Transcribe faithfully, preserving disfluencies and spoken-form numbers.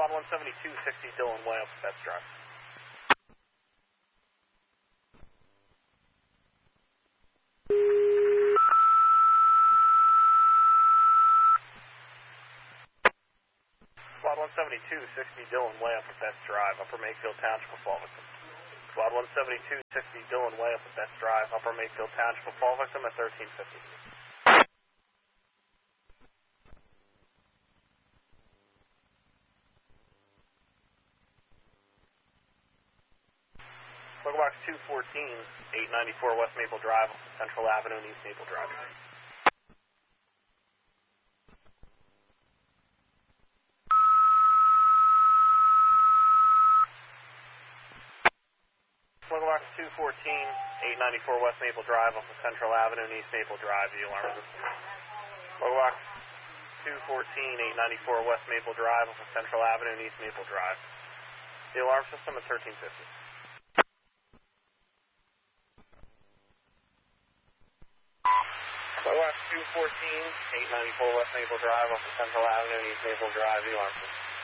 Squad one seventy-two sixty Dillon Way up Betts Drive. Squad one seventy-two sixty Dillon Way up Betts Drive, Upper Mayfield Township of Fall Victim. Squad one seventy-two sixty Dillon Way up Betts Drive, Upper Mayfield Township of Fall Victim at thirteen fifty. Local Box two fourteen, eight ninety-four West Maple Drive, Central Avenue and East Maple Drive. Local Box two fourteen, eight ninety-four West Maple Drive, off of Central Avenue and East Maple Drive, the alarm system. Local Box two fourteen, eight ninety-four West Maple Drive, off of Central Avenue and East Maple Drive. The alarm system at thirteen fifty. Local Box two fourteen, eight ninety-four West Maple Drive, off of Central Avenue and East Maple Drive, the alarm system.